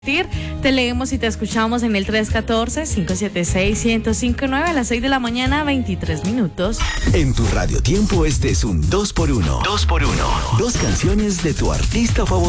Te leemos y te escuchamos en el 314-576-1059 a las 6 de la mañana, 23 minutos. En tu Radio Tiempo este es un 2x1. 2x1. Dos canciones de tu artista favorito.